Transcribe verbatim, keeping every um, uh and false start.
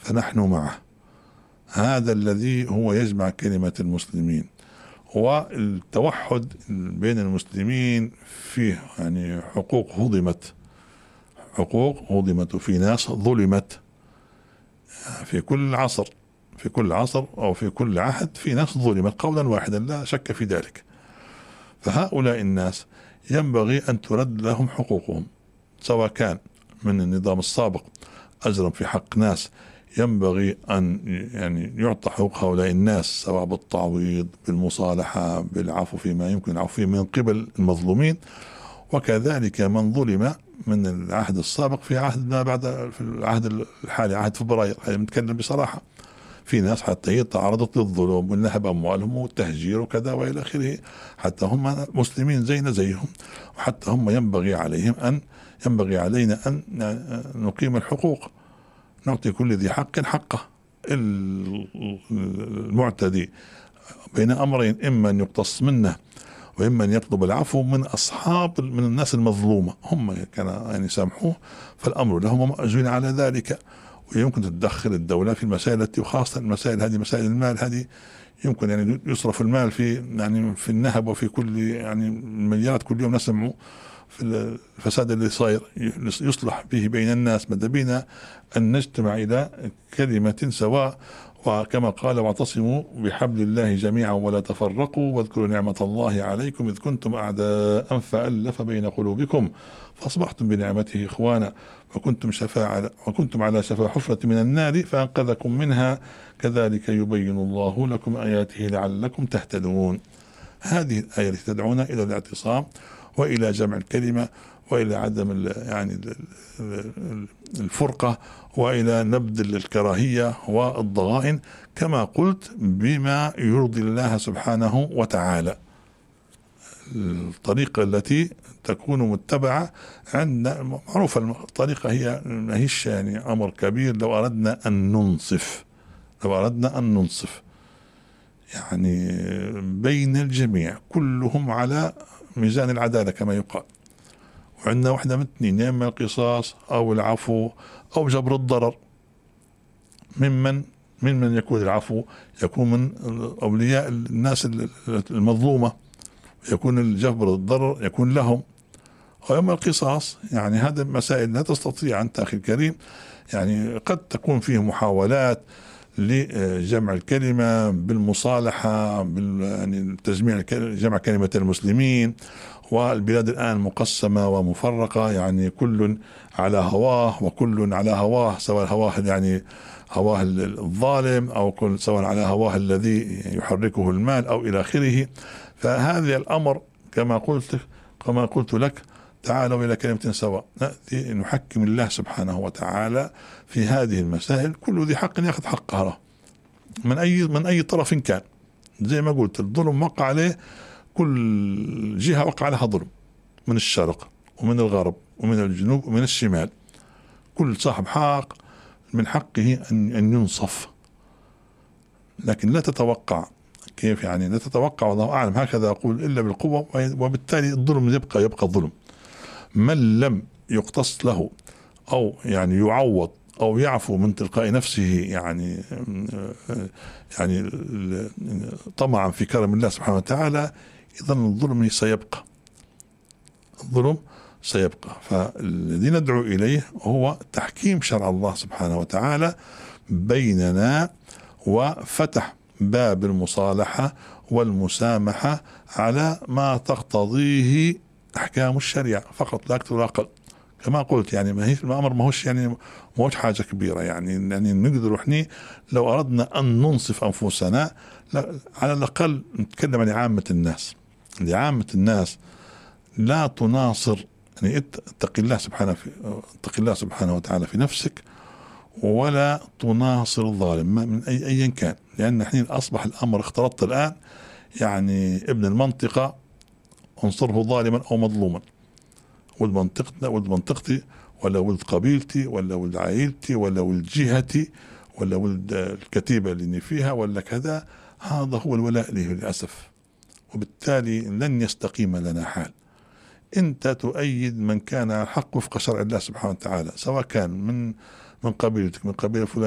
فنحن معه. هذا الذي هو يجمع كلمة المسلمين، والتوحد بين المسلمين فيه يعني حقوق هضمت، حقوق هضمت، وفي ناس ظلمت في كل عصر، في كل عصر أو في كل عهد في ناس ظلمت قولا واحدا لا شك في ذلك. فهؤلاء الناس ينبغي أن ترد لهم حقوقهم، سواء كان من النظام السابق أجرم في حق ناس ينبغي أن يعني يعطى حقوق هؤلاء الناس، سواء بالتعويض، بالمصالحة، بالعفو فيما يمكن العفو فيه من قبل المظلومين، وكذلك من ظلم من العهد السابق في عهد ما بعد، في العهد الحالي عهد فبراير. هذا نتكلم بصراحة، في ناس حتى هي تعرضت للظلم والنهب أموالهم والتهجير وكذا وإلى آخره، حتى هم مسلمين زينا زيهم، وحتى هم ينبغي عليهم أن ينبغي علينا أن نقيم الحقوق، نعطي كل ذي حق حقه. المعتدي بين أمرين، إما أن يقتص منه وإما أن يطلب العفو من أصحاب من الناس المظلومة، هم كان يعني يسامحوه، فالأمر لهم مأجورين على ذلك. ويمكن تتدخل الدولة في المسائل التي، وخاصة المسائل هذه مسائل المال هذه، يمكن يعني يصرف المال في يعني في النهب وفي كل يعني مليارات كل يوم نسمع في الفساد اللي صاير يصلح به بين الناس. ماذا بينا أن نجتمع إلى كلمة سواء، وكما قال واعتصموا بحبل الله جميعا ولا تفرقوا واذكروا نعمة الله عليكم إذ كنتم أعداء فألف بين قلوبكم فأصبحتم بنعمته إخوانا وكنتم شفاعة وكنتم على شفا حفرة من النار فأنقذكم منها كذلك يبين الله لكم آياته لعلكم تهتدون. هذه الآية التي تدعونا إلى الاعتصام وإلى جمع الكلمة وإلى عدم يعني الفرقة وإلى نبذ الكراهية والضغائن، كما قلت بما يرضي الله سبحانه وتعالى. الطريقة التي تكون متبعة عند معروفة، الطريقة هي ما هيش يعني أمر كبير. لو أردنا أن ننصف لو أردنا أن ننصف يعني بين الجميع كلهم على ميزان العدالة كما يقال، وعندنا واحدة من اثنين، إما القصاص أو العفو أو جبر الضرر. ممن ممن يكون العفو يكون من أولياء الناس المظلومة، يكون الجبر الضرر يكون لهم، وأما القصاص يعني هذا مسائل لا تستطيع أنت أخي الكريم، يعني قد تكون فيه محاولات لجمع الكلمة بالمصالحة، بال يعني تجميع جمع كلمة المسلمين، والبلاد الآن مقسمة ومفرقة، يعني كل على هواه وكل على هواه، سواء هواه يعني هواه الظالم أو كل سواء على هواه الذي يحركه المال أو إلى آخره. فهذا الأمر كما قلت كما قلت لك، تعالوا إلى كلمة سواء، نأتي نحكم الله سبحانه وتعالى في هذه المسائل، كل ذي حق يأخذ حقه من أي من أي طرف كان. زي ما قلت الظلم وقع عليه، كل جهة وقع عليها ظلم، من الشرق ومن الغرب ومن الجنوب ومن الشمال، كل صاحب حق من حقه أن أن ينصف. لكن لا تتوقع كيف يعني لا تتوقع والله أعلم هكذا أقول إلا بالقوة، وبالتالي الظلم يبقى يبقى ظلم. من لم يقتص له أو يعني يعوض أو يعفو من تلقاء نفسه يعني يعني طمعا في كرم الله سبحانه وتعالى، إذن الظلم سيبقى الظلم سيبقى. فالذي ندعو إليه هو تحكيم شرع الله سبحانه وتعالى بيننا، وفتح باب المصالحة والمسامحة على ما تقتضيه أحكام الشريعة فقط لا أكثر ولا أقل. كما قلت يعني ما هي الأمر ما هوش يعني ما هوش حاجة كبيرة، يعني يعني نقدر إحنا لو أردنا أن ننصف أنفسنا على الأقل نتكلم عن عامة الناس. لعامة الناس لا تناصر، يعني اتق الله سبحانه في اتق الله سبحانه وتعالى في نفسك، ولا تناصر الظالم من أي أيا كان، لأن حين أصبح الأمر اختلطت الآن، يعني ابن المنطقة انصره ظالما أو مظلوما، ولد منطقتنا ولد منطقتي ولا ولد قبيلتي ولا ولد عائلتي ولا ولد جهتي ولا ولد الكتيبة اللي فيها ولا كذا، هذا هو الولاء له للأسف. وبالتالي لن يستقيم لنا حال. أنت تؤيد من كان الحق وفق شرع الله سبحانه وتعالى، سواء كان من من قبيلتك من قبيلة فلان